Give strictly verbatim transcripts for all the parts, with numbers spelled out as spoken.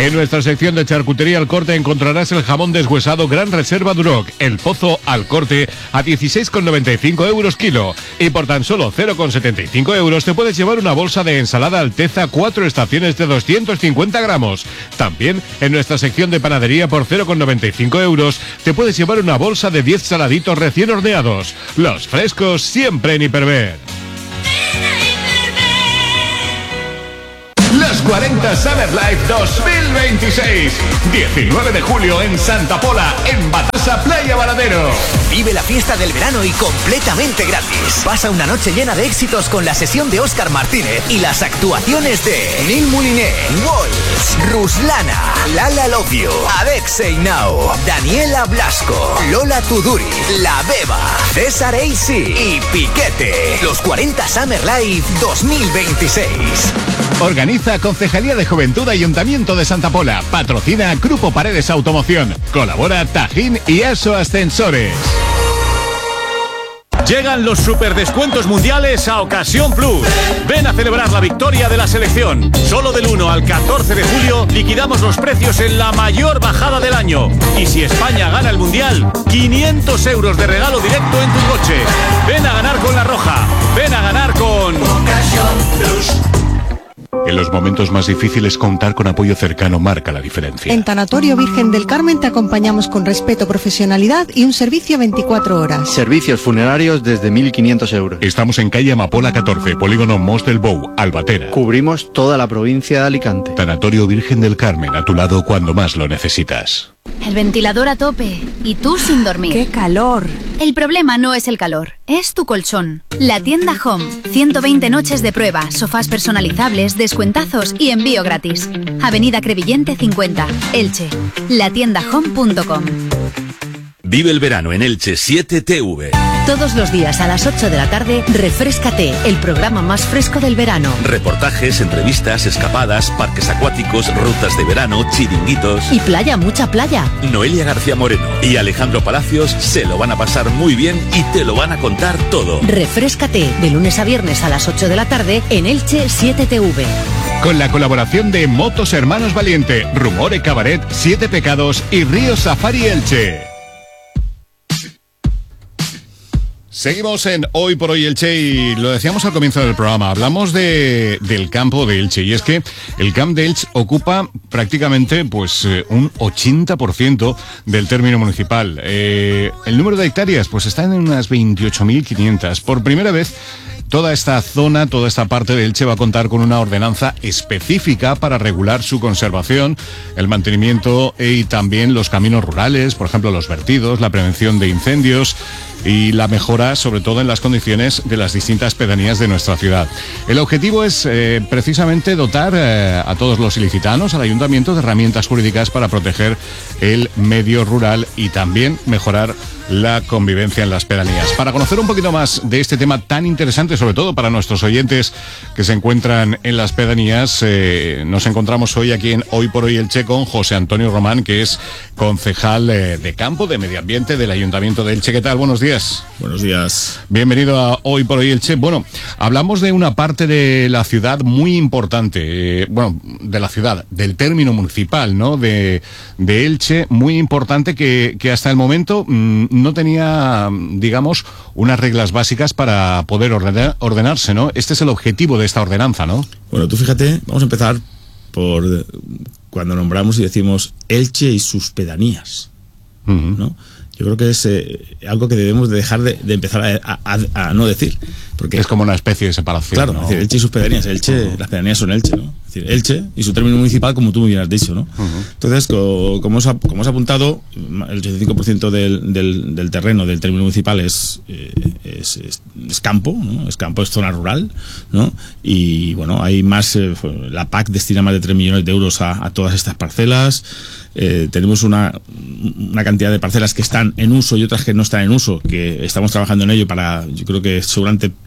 En nuestra sección de charcutería al corte encontrarás el jamón deshuesado Gran Reserva Duroc, el Pozo al corte a dieciséis con noventa y cinco euros kilo. Y por tan solo cero con setenta y cinco euros te puedes llevar una bolsa de ensalada Alteza cuatro estaciones de doscientos cincuenta gramos. También en nuestra sección de panadería por cero con noventa y cinco euros te puedes llevar una bolsa de diez saladitos recién horneados. Los frescos siempre en Hiperver. Los cuarenta Summer Life dos mil veintiséis. diecinueve de julio en Santa Pola, en Batasa, Playa Varadero. Vive la fiesta del verano y completamente gratis. Pasa una noche llena de éxitos con la sesión de Óscar Martínez y las actuaciones de Neil Mouliné, Walls, Ruslana, Lala Love You, Adexei Now, Daniela Blasco, Lola Tuduri, La Beba, César Eisi y Piquete. Los cuarenta Summer Life dos mil veintiséis. Organiza Concejalía de Juventud Ayuntamiento de Santa Pola. Patrocina Grupo Paredes Automoción. Colabora Tajín y Aso Ascensores. Llegan los superdescuentos mundiales a Ocasión Plus. Ven a celebrar la victoria de la selección. Solo del uno al catorce de julio liquidamos los precios en la mayor bajada del año. Y si España gana el mundial, quinientos euros de regalo directo en tu coche. Ven a ganar con La Roja. Ven a ganar con Ocasión Plus. En los momentos más difíciles, contar con apoyo cercano marca la diferencia. En Tanatorio Virgen del Carmen te acompañamos con respeto, profesionalidad y un servicio veinticuatro horas. Servicios funerarios desde mil quinientos euros. Estamos en calle Amapola catorce, polígono Mos del Bou, Albatera. Cubrimos toda la provincia de Alicante. Tanatorio Virgen del Carmen, a tu lado cuando más lo necesitas. El ventilador a tope y tú sin dormir. ¡Qué calor! El problema no es el calor, es tu colchón. La tienda Home. ciento veinte noches de prueba, sofás personalizables, descuentazos y envío gratis. Avenida Crevillente cincuenta, Elche. la tienda home punto com. Vive el verano en Elche siete T V. Todos los días a las ocho de la tarde, Refréscate, el programa más fresco del verano. Reportajes, entrevistas, escapadas, parques acuáticos, rutas de verano, chiringuitos. Y playa, mucha playa. Noelia García Moreno y Alejandro Palacios se lo van a pasar muy bien y te lo van a contar todo. Refréscate, de lunes a viernes a las ocho de la tarde en Elche siete T V. Con la colaboración de Motos Hermanos Valiente, Rumore Cabaret, Siete Pecados y Río Safari Elche. Seguimos en Hoy por Hoy Elche y lo decíamos al comienzo del programa, hablamos de, del campo de Elche, y es que el camp de Elche ocupa prácticamente pues un ochenta por ciento del término municipal. Eh, el número de hectáreas pues está en unas veintiocho mil quinientas. Por primera vez toda esta zona, toda esta parte de Elche va a contar con una ordenanza específica para regular su conservación, el mantenimiento y también los caminos rurales, por ejemplo los vertidos, la prevención de incendios y la mejora sobre todo en las condiciones de las distintas pedanías de nuestra ciudad. El objetivo es eh, precisamente dotar eh, a todos los ilicitanos, al ayuntamiento, de herramientas jurídicas para proteger el medio rural y también mejorar la convivencia en las pedanías. Para conocer un poquito más de este tema tan interesante, sobre todo para nuestros oyentes que se encuentran en las pedanías, eh, nos encontramos hoy aquí en Hoy por Hoy Elche con José Antonio Román, que es concejal eh, de campo, de medio ambiente del Ayuntamiento de Elche. ¿Qué tal? Buenos días. Buenos días. Bienvenido a Hoy por Hoy Elche. Bueno, hablamos de una parte de la ciudad muy importante, eh, bueno, de la ciudad, del término municipal, ¿no? De, de Elche, muy importante que, que hasta el momento mmm, no tenía, digamos, unas reglas básicas para poder ordenar, ordenarse, ¿no? Este es el objetivo de esta ordenanza, ¿no? Bueno, tú fíjate, vamos a empezar por cuando nombramos y decimos Elche y sus pedanías, uh-huh. ¿no? Yo creo que es eh, algo que debemos de dejar de, de empezar a, a, a, a no decir. Porque es como una especie de separación. Claro, ¿no? Es decir, Elche y sus pedanías. Elche, uh-huh. Las pedanías son Elche, ¿no? Es decir, Elche y su término municipal, como tú muy bien has dicho, ¿no? Uh-huh. Entonces, co, como os ha, como os ha apuntado, el ochenta y cinco por ciento del, del, del terreno del término municipal es, eh, es, es, es campo, ¿no? Es campo, es zona rural, ¿no? Y bueno, hay más, eh, la P A C destina más de tres millones de euros a, a todas estas parcelas. Eh, tenemos una, una cantidad de parcelas que están en uso y otras que no están en uso, que estamos trabajando en ello para, yo creo que seguramente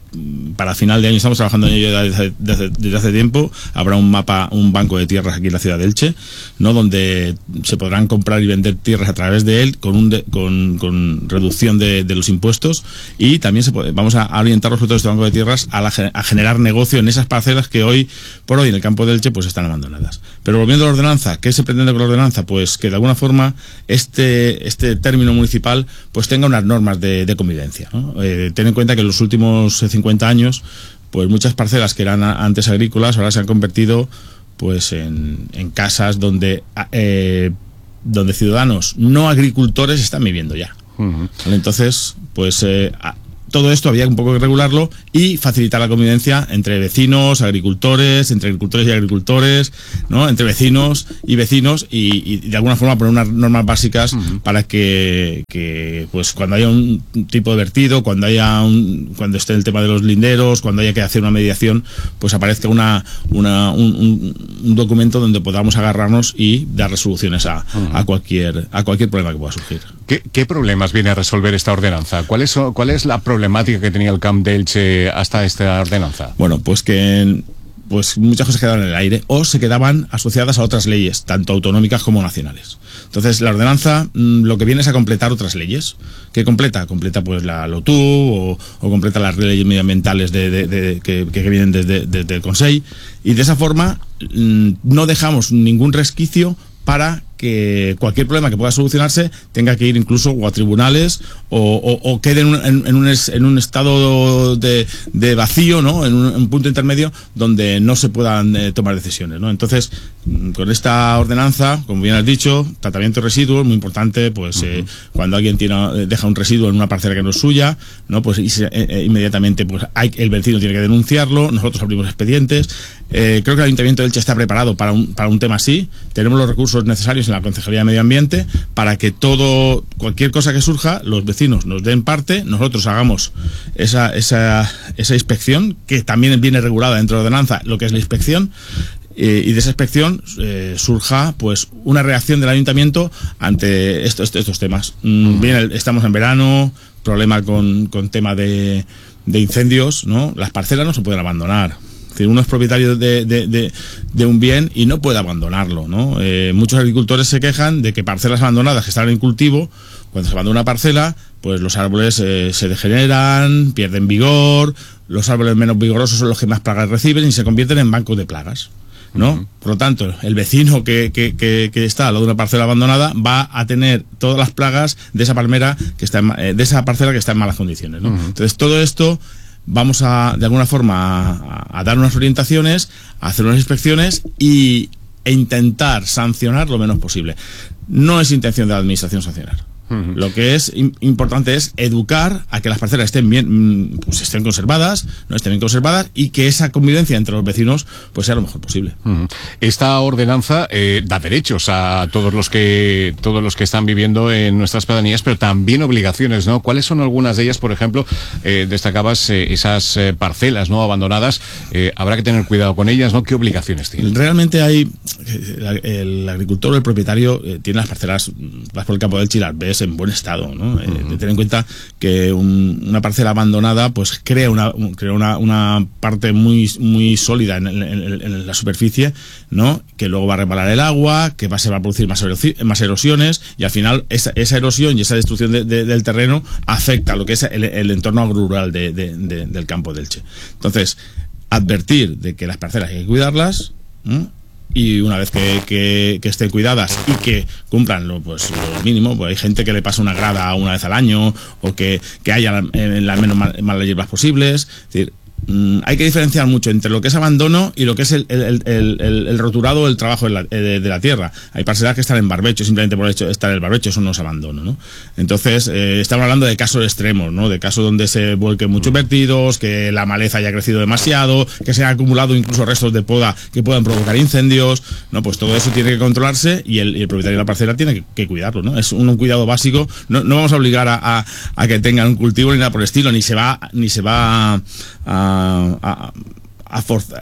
para final de año, estamos trabajando en ello desde, desde, desde hace tiempo, habrá un mapa, un banco de tierras aquí en la ciudad de Elche, ¿no? Donde se podrán comprar y vender tierras a través de él con un de, con, con reducción de, de los impuestos, y también se puede, vamos a orientar los frutos de este banco de tierras a, la, a generar negocio en esas parcelas que hoy por hoy en el campo de Elche pues están abandonadas. Pero volviendo a la ordenanza, ¿qué se pretende con la ordenanza? Pues que de alguna forma este, este término municipal pues tenga unas normas de, de convivencia, ¿no? Eh, ten en cuenta que en los últimos cincuenta años, pues muchas parcelas que eran antes agrícolas ahora se han convertido pues en, en casas donde eh, donde ciudadanos no agricultores están viviendo ya. Uh-huh. Entonces, pues eh, todo esto había un poco que regularlo y facilitar la convivencia entre vecinos, agricultores, entre agricultores y agricultores, ¿no? Entre vecinos y vecinos, y, y de alguna forma poner unas normas básicas uh-huh. para que, que pues cuando haya un tipo de vertido, cuando haya un, cuando esté el tema de los linderos, cuando haya que hacer una mediación, pues aparezca una, una un, un, un documento donde podamos agarrarnos y dar resoluciones a, uh-huh. a cualquier a cualquier problema que pueda surgir. ¿Qué, qué problemas viene a resolver esta ordenanza? ¿Cuál es, cuál es la problemática que tenía el Camp de Elche hasta esta ordenanza? Bueno, pues que pues muchas cosas quedaban en el aire o se quedaban asociadas a otras leyes, tanto autonómicas como nacionales. Entonces, la ordenanza mmm, lo que viene es a completar otras leyes. ¿Qué completa? Completa pues la LOTU o, o completa las leyes medioambientales de, de, de, que, que vienen desde, desde el Consell, y de esa forma mmm, no dejamos ningún resquicio para que cualquier problema que pueda solucionarse tenga que ir incluso o a tribunales o, o, o quede en un, en, en, un, en un estado de, de vacío, ¿no? En un, en un punto intermedio donde no se puedan eh, tomar decisiones, ¿no? Entonces, con esta ordenanza, como bien has dicho, tratamiento de residuos, muy importante, pues uh-huh. eh, cuando alguien tiene, deja un residuo en una parcela que no es suya, ¿no? Pues y se, eh, inmediatamente pues hay, el vecino tiene que denunciarlo, nosotros abrimos expedientes. Eh, creo que el Ayuntamiento de Elche está preparado para un, para un tema así. Tenemos los recursos necesarios en la Concejalía de Medio Ambiente para que todo, cualquier cosa que surja, los vecinos nos den parte, nosotros hagamos esa, esa, esa inspección, que también viene regulada dentro de la ordenanza, lo que es la inspección, eh, y de esa inspección eh, surja pues una reacción del Ayuntamiento ante estos, estos temas. Mm, bien, estamos en verano, problema con, con tema de, de incendios, ¿no? Las parcelas no se pueden abandonar. Uno es propietario de, de, de, de un bien y no puede abandonarlo, ¿no? Eh, muchos agricultores se quejan de que parcelas abandonadas que están en cultivo, cuando se abandona una parcela, pues los árboles eh, se degeneran, pierden vigor, los árboles menos vigorosos son los que más plagas reciben y se convierten en bancos de plagas, ¿no? Uh-huh. Por lo tanto, el vecino que, que, que, que está al lado de una parcela abandonada va a tener todas las plagas de esa palmera que está en, eh, de esa parcela que está en malas condiciones, ¿no? Uh-huh. Entonces, todo esto vamos a, de alguna forma, a, a dar unas orientaciones, a hacer unas inspecciones y, e intentar sancionar lo menos posible. No es intención de la administración sancionar. Uh-huh. Lo que es in, importante es educar a que las parcelas estén bien, pues estén conservadas, no estén bien conservadas, y que esa convivencia entre los vecinos pues sea lo mejor posible. Uh-huh. Esta ordenanza eh, da derechos a todos los que todos los que están viviendo en nuestras pedanías, pero también obligaciones, ¿no? ¿Cuáles son algunas de ellas? Por ejemplo, eh, destacabas eh, esas eh, parcelas, ¿no? Abandonadas. Eh, habrá que tener cuidado con ellas, ¿no? ¿Qué obligaciones tienen? Realmente hay el, el agricultor o el propietario eh, tiene las parcelas, vas por el campo del Elche y las ves en buen estado, ¿no? Uh-huh. Eh, de tener en cuenta que un, una parcela abandonada pues crea una un, crea una, una parte muy muy sólida en, en, en, en la superficie, ¿no? Que luego va a resbalar el agua, que va, se va a producir más, erosi- más erosiones, y al final esa, esa erosión y esa destrucción de, de, del terreno afecta a lo que es el, el entorno rural de, de, de, del campo del Elche. Entonces, advertir de que las parcelas hay que cuidarlas, ¿no? Y una vez que, que, que estén cuidadas y que cumplan lo, pues, lo mínimo, pues hay gente que le pasa una grada una vez al año, o que, que haya la, en las menos mal, malas hierbas posibles. Es decir, mmm, hay que diferenciar mucho entre lo que es abandono y lo que es el, el, el, el, el roturado, el trabajo de la, de, de la tierra. Hay parcelas que están en barbecho simplemente por el hecho de estar en el barbecho, eso no es abandono, ¿no? Entonces, eh, estamos hablando de casos extremos, ¿no? De casos donde se vuelquen muchos vertidos, que la maleza haya crecido demasiado, que se han acumulado incluso restos de poda que puedan provocar incendios, ¿no? Pues todo eso tiene que controlarse, y el, y el propietario de la parcela tiene que, que cuidarlo, ¿no? Es un, un cuidado básico. No, no vamos a obligar a, a, a que tengan un cultivo ni nada por el estilo, ni se va, ni se va a, a, a, a forzar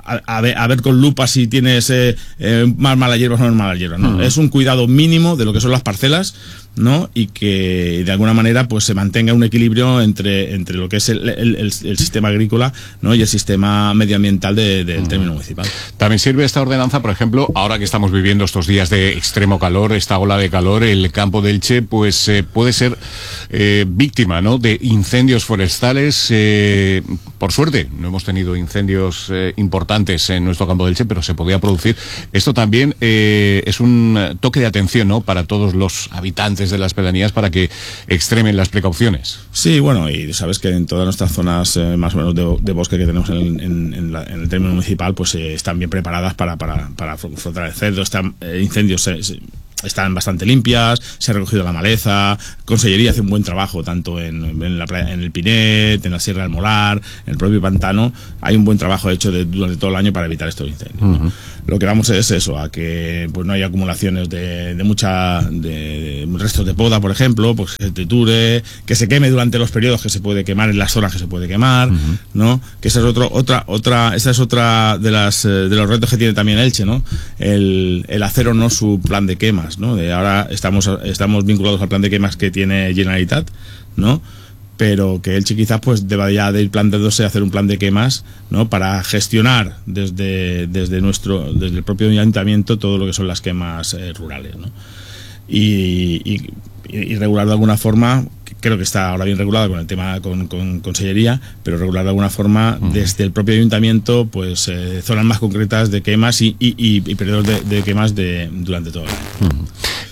a, a, ver, a ver con lupa si tienes eh, eh, más malas hierbas o menos malas hierbas, ¿no? Uh-huh. Es un cuidado mínimo de lo que son las parcelas, ¿no? Y que de alguna manera pues se mantenga un equilibrio entre, entre lo que es el, el, el, el sistema agrícola, ¿no? Y el sistema medioambiental de, del uh-huh. término municipal. También sirve esta ordenanza, por ejemplo, ahora que estamos viviendo estos días de extremo calor, esta ola de calor, el campo de Elche pues eh, puede ser eh, víctima, ¿no? De incendios forestales. Eh, por suerte no hemos tenido incendios eh, importantes en nuestro campo de Elche, pero se podía producir. Esto también eh, es un toque de atención, ¿no? Para todos los habitantes de las pedanías para que extremen las precauciones. Sí, bueno, y sabes que en todas nuestras zonas eh, más o menos de, de bosque que tenemos en, en, en, la, en el término municipal, pues eh, están bien preparadas para, para, para afrontar el cerdo. Están eh, incendios se, se, están bastante limpias, se ha recogido la maleza. Consellería hace un buen trabajo tanto en, en, la playa, en el Pinet, en la Sierra del Molar, en el propio pantano. Hay un buen trabajo hecho de, durante todo el año para evitar estos incendios, uh-huh. ¿no? Lo que vamos es eso, a que pues no haya acumulaciones de, de mucha de, de restos de poda, por ejemplo, pues que se triture, que se queme durante los periodos que se puede quemar, en las zonas que se puede quemar, uh-huh. ¿no? Que esa es otro, otra, otra, esa es otra de las de los retos que tiene también Elche, ¿no? El, el hacer o no su plan de quemas, ¿no? De ahora estamos, estamos vinculados al plan de quemas que tiene Generalitat, ¿no? Pero que Elche quizás pues deba ya de ir planteándose hacer un plan de quemas, ¿no? Para gestionar desde, desde nuestro, desde el propio ayuntamiento todo lo que son las quemas eh, rurales, ¿no? Y, y, y regular de alguna forma, creo que está ahora bien regulada con el tema con, con Consellería, pero regular de alguna forma uh-huh. desde el propio ayuntamiento, pues eh, zonas más concretas de quemas y, y, y, y periodos de, de quemas de, durante todo el año. Uh-huh.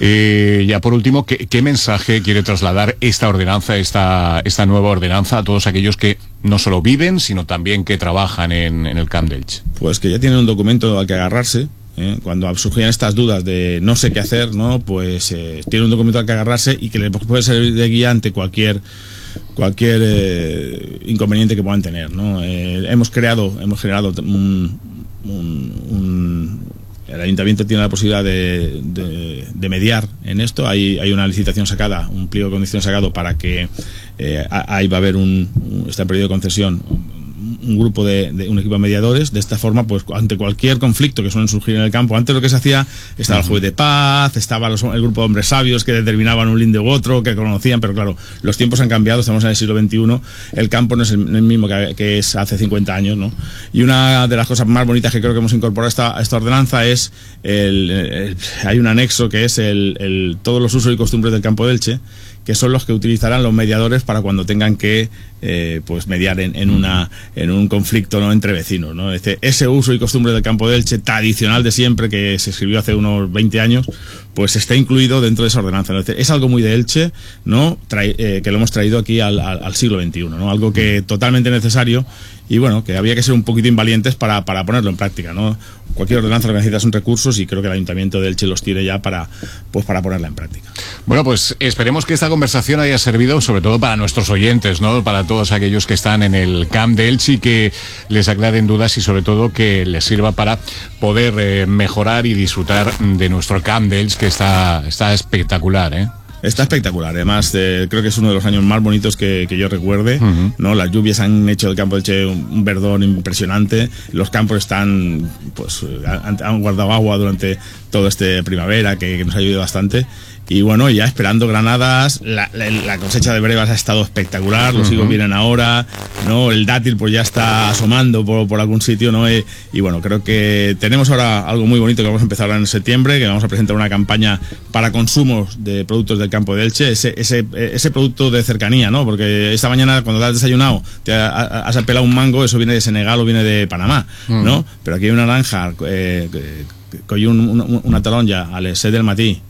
Eh, ya por último, ¿qué, ¿qué mensaje quiere trasladar esta ordenanza, esta, esta nueva ordenanza a todos aquellos que no solo viven, sino también que trabajan en, en el Camp d'Elche? Pues que ya tienen un documento al que agarrarse. ¿Eh? Cuando surgían estas dudas de no sé qué hacer, ¿no? Pues eh, tiene un documento al que agarrarse y que le puede servir de guía ante cualquier cualquier eh, inconveniente que puedan tener, ¿no? Eh, hemos creado, hemos generado un, un, un el ayuntamiento tiene la posibilidad de, de, de mediar en esto. Hay, hay una licitación sacada, un pliego de condiciones sacado para que eh, ahí va a haber un, un está en periodo de concesión un grupo de, de un equipo de mediadores. De esta forma, pues ante cualquier conflicto que suelen surgir en el campo, antes lo que se hacía, estaba uh-huh. el juez de paz, estaba los, el grupo de hombres sabios que determinaban un linde u otro, que conocían, pero claro, los tiempos han cambiado, estamos en el siglo veintiuno, el campo no es el, el mismo que, que es hace cincuenta años, ¿no? Y una de las cosas más bonitas que creo que hemos incorporado a esta, a esta ordenanza es el, el, hay un anexo que es el, el todos los usos y costumbres del campo de Elche, que son los que utilizarán los mediadores para cuando tengan que eh, pues mediar en, en una en un conflicto, ¿no? Entre vecinos, ¿no? Ese, ese uso y costumbre del campo de Elche tradicional de siempre, que se escribió hace unos veinte años, pues está incluido dentro de esa ordenanza, ¿no? Es algo muy de Elche, ¿no? Trae, eh, que lo hemos traído aquí al, al, al siglo veintiuno, ¿no? Algo que totalmente necesario y bueno, que había que ser un poquito invalientes para, para ponerlo en práctica, ¿no? Cualquier ordenanza lo que necesita son recursos y creo que el Ayuntamiento de Elche los tiene ya para, pues para ponerla en práctica. Bueno, pues esperemos que esta conversación haya servido sobre todo para nuestros oyentes, ¿no? Para todos aquellos que están en el Camp de Elche y que les aclaren dudas y sobre todo que les sirva para poder eh, mejorar y disfrutar de nuestro Camp de Elche, que está, está espectacular, ¿eh? Está espectacular, además eh, creo que es uno de los años más bonitos que, que yo recuerde, uh-huh. ¿no? Las lluvias han hecho del campo de Elche un, un verdón impresionante, los campos están, pues, han, han guardado agua durante toda esta primavera que, que nos ha ayudado bastante. Y bueno, ya esperando granadas, la, la, la cosecha de brevas ha estado espectacular, los higos uh-huh. vienen ahora, ¿no? El dátil pues ya está asomando por, por algún sitio, ¿no? Y, y bueno, creo que tenemos ahora algo muy bonito que vamos a empezar ahora en septiembre, que vamos a presentar una campaña para consumos de productos del campo de Elche, ese, ese, ese producto de cercanía, ¿no? Porque esta mañana cuando te has desayunado, te has pelado un mango, eso viene de Senegal o viene de Panamá, uh-huh. ¿no? Pero aquí hay una naranja, eh, con un, un, una taronja al set del matí,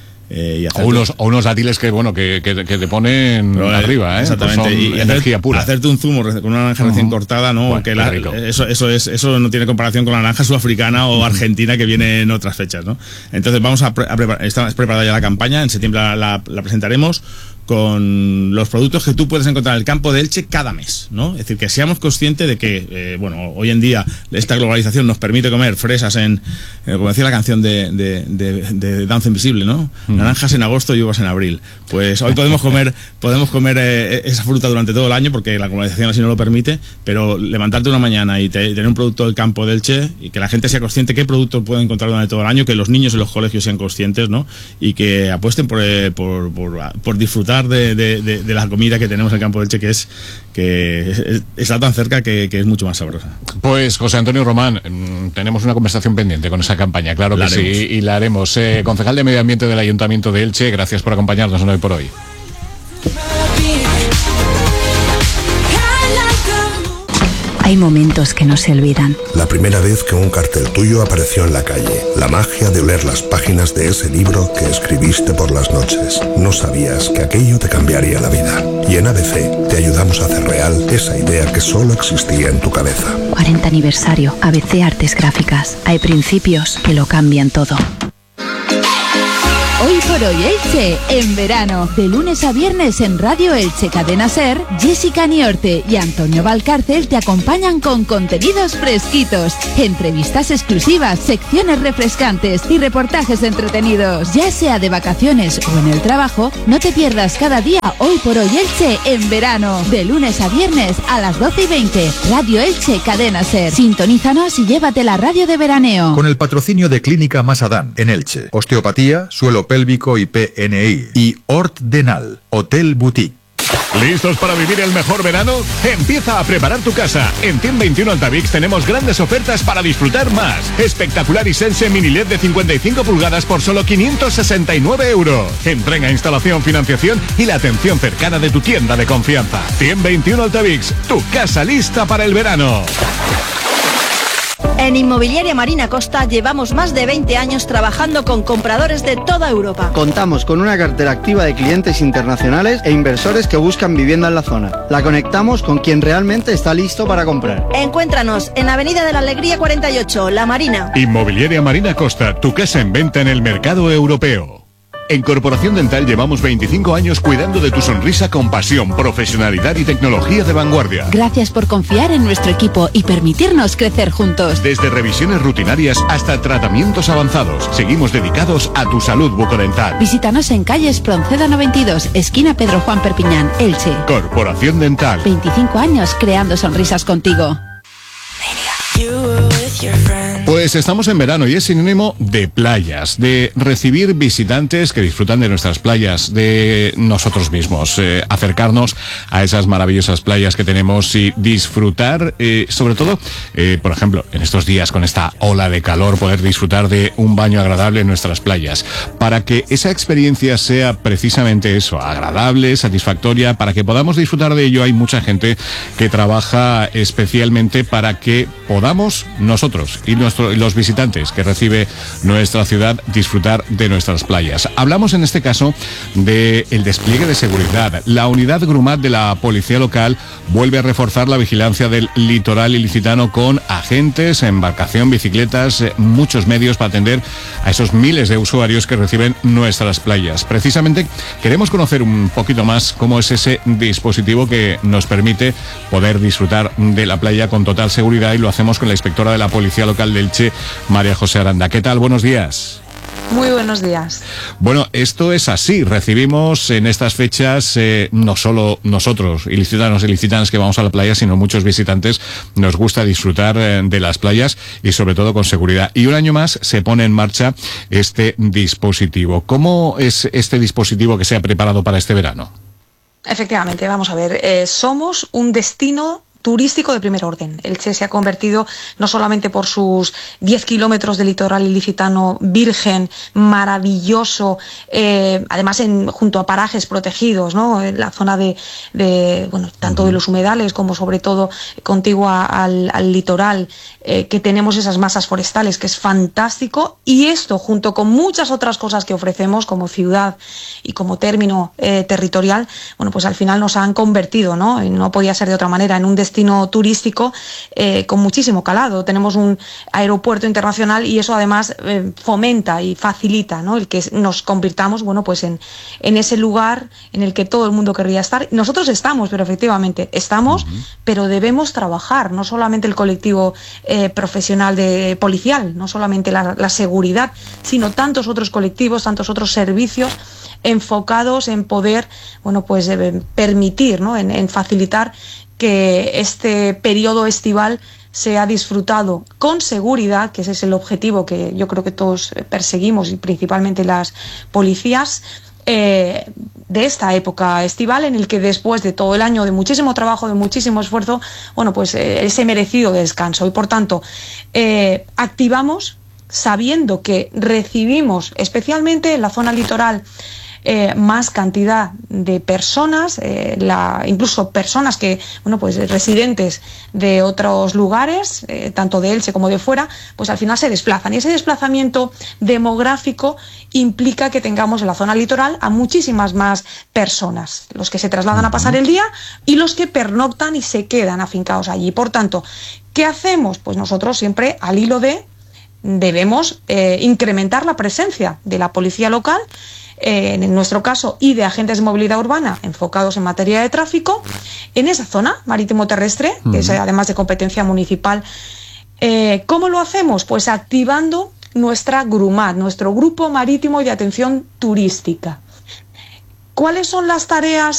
Eh, o, unos, o unos dátiles que bueno que, que, que te ponen pero, arriba, ¿eh? Exactamente. Pues y energía hacer, pura. Hacerte un zumo con una naranja uh-huh. recién cortada, ¿no? Bueno, que la, eso, eso es, eso no tiene comparación con la naranja sudafricana o uh-huh. argentina que viene en otras fechas, ¿no? Entonces vamos a, pre- a preparar, está preparada ya la campaña, en septiembre la, la, la presentaremos con los productos que tú puedes encontrar en el campo de Elche cada mes, ¿no? Es decir, que seamos conscientes de que, eh, bueno, hoy en día esta globalización nos permite comer fresas en, eh, como decía la canción de, de, de, de Danza Invisible, ¿no? Mm. Naranjas en agosto y uvas en abril. Pues hoy podemos comer, podemos comer eh, esa fruta durante todo el año porque la globalización así no lo permite, pero levantarte una mañana y te, tener un producto del campo de Elche y que la gente sea consciente qué productos puede encontrar durante todo el año, que los niños en los colegios sean conscientes, ¿no? Y que apuesten por, eh, por, por, por disfrutar De, de, de, de la comida que tenemos en el campo de Elche, que es que es, está tan cerca que, que es mucho más sabrosa. Pues José Antonio Román, tenemos una conversación pendiente con esa campaña, claro que sí, y la haremos. Eh, concejal de Medio Ambiente del Ayuntamiento de Elche, gracias por acompañarnos hoy por hoy. Hay momentos que no se olvidan. La primera vez que un cartel tuyo apareció en la calle. La magia de oler las páginas de ese libro que escribiste por las noches. No sabías que aquello te cambiaría la vida. Y en A B C te ayudamos a hacer real esa idea que solo existía en tu cabeza. cuarenta aniversario. A B C Artes Gráficas. Hay principios que lo cambian todo. Hoy por hoy Elche, en verano. De lunes a viernes en Radio Elche Cadena Ser, Jessica Niorte y Antonio Valcárcel te acompañan con contenidos fresquitos, entrevistas exclusivas, secciones refrescantes y reportajes entretenidos. Ya sea de vacaciones o en el trabajo, no te pierdas cada día Hoy por hoy Elche en verano. De lunes a viernes a las doce y veinte. Radio Elche Cadena Ser. Sintonízanos y llévate la radio de veraneo. Con el patrocinio de Clínica Masadán en Elche. Osteopatía, suelo pélvico y P N I. Y Hort Denal, Hotel Boutique. ¿Listos para vivir el mejor verano? Empieza a preparar tu casa. En Team veintiuno Altavix tenemos grandes ofertas para disfrutar más. Espectacular Hisense Mini L E D de cincuenta y cinco pulgadas por solo quinientos sesenta y nueve euros. Entrega, instalación, financiación y la atención cercana de tu tienda de confianza. Team veintiuno Altavix, tu casa lista para el verano. En Inmobiliaria Marina Costa llevamos más de veinte años trabajando con compradores de toda Europa. Contamos con una cartera activa de clientes internacionales e inversores que buscan vivienda en la zona. La conectamos con quien realmente está listo para comprar. Encuéntranos en Avenida de la Alegría cuarenta y ocho, La Marina. Inmobiliaria Marina Costa, tu casa en venta en el mercado europeo. En Corporación Dental llevamos veinticinco años cuidando de tu sonrisa con pasión, profesionalidad y tecnología de vanguardia. Gracias por confiar en nuestro equipo y permitirnos crecer juntos. Desde revisiones rutinarias hasta tratamientos avanzados, seguimos dedicados a tu salud bucodental. Visítanos en calle Espronceda noventa y dos, esquina Pedro Juan Perpiñán, Elche. Corporación Dental. veinticinco años creando sonrisas contigo. Pues estamos en verano y es sinónimo de playas, de recibir visitantes que disfrutan de nuestras playas, de nosotros mismos, eh, acercarnos a esas maravillosas playas que tenemos y disfrutar, eh, sobre todo, eh, por ejemplo, en estos días con esta ola de calor, poder disfrutar de un baño agradable en nuestras playas. Para que esa experiencia sea precisamente eso, agradable, satisfactoria, para que podamos disfrutar de ello, hay mucha gente que trabaja especialmente para que podamos nosotros y nuestro, los visitantes que recibe nuestra ciudad disfrutar de nuestras playas. Hablamos en este caso del despliegue de seguridad. La unidad Grumat de la Policía Local vuelve a reforzar la vigilancia del litoral ilicitano con agentes, embarcación, bicicletas, muchos medios para atender a esos miles de usuarios que reciben nuestras playas. Precisamente queremos conocer un poquito más cómo es ese dispositivo que nos permite poder disfrutar de la playa con total seguridad, y lo hacemos con la inspectora de la Policía Local de Elche, María José Aranda. ¿Qué tal? Buenos días. Muy buenos días. Bueno, esto es así. Recibimos en estas fechas, eh, no solo nosotros, ilicitanos y ilicitanas que vamos a la playa, sino muchos visitantes. Nos gusta disfrutar eh, de las playas y sobre todo con seguridad. Y un año más se pone en marcha este dispositivo. ¿Cómo es este dispositivo que se ha preparado para este verano? Efectivamente, vamos a ver. Eh, somos un destino turístico de primer orden. Elche se ha convertido no solamente por sus diez kilómetros de litoral ilicitano virgen, maravilloso, eh, además en, junto a parajes protegidos, ¿no? En la zona de, de bueno, tanto de los humedales como sobre todo contigua al, al litoral, eh, que tenemos esas masas forestales, que es fantástico, y esto junto con muchas otras cosas que ofrecemos como ciudad y como término eh, territorial, bueno, pues al final nos han convertido, ¿no? Y no podía ser de otra manera, en un destino destino turístico eh, con muchísimo calado. Tenemos un aeropuerto internacional y eso además eh, fomenta y facilita, ¿no?, el que nos convirtamos, bueno, pues en, en ese lugar en el que todo el mundo querría estar. Nosotros estamos, pero efectivamente estamos, uh-huh. pero debemos trabajar, no solamente el colectivo eh, profesional de policial, no solamente la, la seguridad, sino tantos otros colectivos, tantos otros servicios enfocados en poder, bueno, pues eh, permitir, ¿no?, en, en facilitar que este periodo estival sea disfrutado con seguridad, que ese es el objetivo que yo creo que todos perseguimos y principalmente las policías, eh, de esta época estival, en el que después de todo el año de muchísimo trabajo, de muchísimo esfuerzo, bueno, pues eh, ese merecido descanso. Y por tanto, eh, activamos sabiendo que recibimos, especialmente en la zona litoral, Eh, más cantidad de personas, eh, la, incluso personas que, bueno, pues residentes de otros lugares, eh, tanto de Elche como de fuera, pues al final se desplazan. Y ese desplazamiento demográfico implica que tengamos en la zona litoral a muchísimas más personas, los que se trasladan a pasar el día y los que pernoctan y se quedan afincados allí. Por tanto, ¿qué hacemos? Pues nosotros siempre, al hilo de, debemos eh, incrementar la presencia de la policía local, Eh, en nuestro caso, y de agentes de movilidad urbana enfocados en materia de tráfico, en esa zona marítimo-terrestre, uh-huh. que es además de competencia municipal. Eh, ¿Cómo lo hacemos? Pues activando nuestra GRUMAT, nuestro Grupo Marítimo y de Atención Turística. ¿Cuáles son las tareas